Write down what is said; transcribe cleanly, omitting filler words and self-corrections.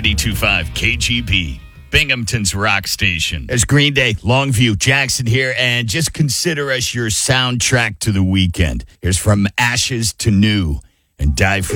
92.5 KGP, Binghamton's rock station. There's Green Day, Longview, Jackson here, and just consider us your soundtrack to the weekend. Here's From Ashes to New, and Die for